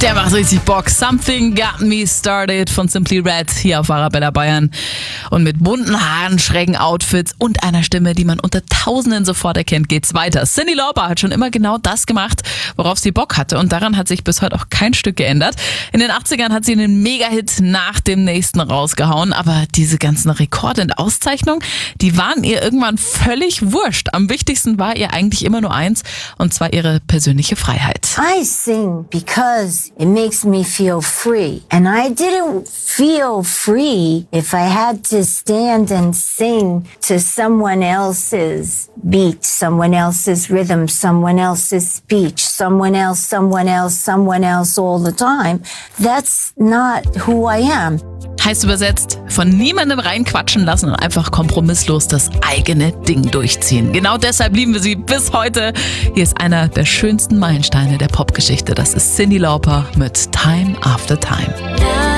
Der macht richtig Bock. Something Got Me Started von Simply Red hier auf Arabella Bayern. Und mit bunten Haaren, schrägen Outfits und einer Stimme, die man unter Tausenden sofort erkennt, geht's weiter. Cyndi Lauper hat schon immer genau das gemacht, worauf sie Bock hatte. Und daran hat sich bis heute auch kein Stück geändert. In den 80ern hat sie einen Mega-Hit nach dem nächsten rausgehauen. Aber diese ganzen Rekorde und Auszeichnungen, die waren ihr irgendwann völlig wurscht. Am wichtigsten war ihr eigentlich immer nur eins, und zwar ihre persönliche Freiheit. I sing because it makes me feel free. And I didn't feel free if I had to stand and sing to someone else's beat, someone else's rhythm, someone else's speech, someone else all the time. That's not who I am. Heißt übersetzt, von niemandem reinquatschen lassen und einfach kompromisslos das eigene Ding durchziehen. Genau deshalb lieben wir sie bis heute. Hier ist einer der schönsten Meilensteine der Popgeschichte. Das ist Cyndi Lauper mit Time After Time.